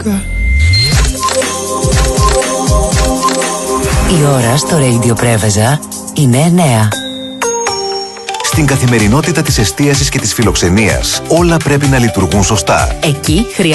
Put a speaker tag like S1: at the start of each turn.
S1: Η ώρα στο Radio Πρέβεζα είναι 9.
S2: Στην καθημερινότητα της εστίασης και της φιλοξενίας, όλα πρέπει να λειτουργούν σωστά.
S1: Εκεί